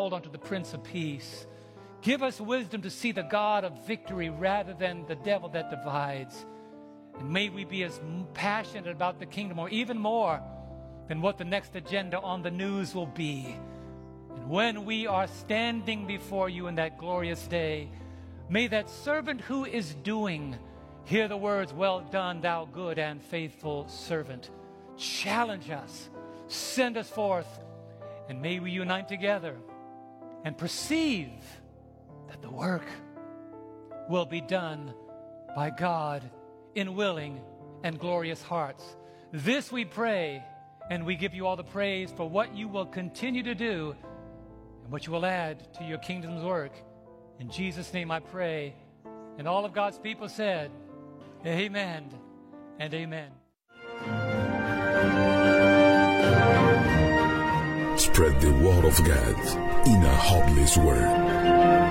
hold on to the Prince of Peace. Give us wisdom to see the God of victory rather than the devil that divides. And may we be as passionate about the kingdom, or even more, than what the next agenda on the news will be. And when we are standing before you in that glorious day, may that servant who is doing hear the words, "Well done, thou good and faithful servant." Challenge us, send us forth, and may we unite together and perceive that the work will be done by God in willing and glorious hearts. This we pray, and we give you all the praise for what you will continue to do and what you will add to your kingdom's work. In Jesus' name I pray. And all of God's people said, amen and amen. Spread the word of God in a hopeless world.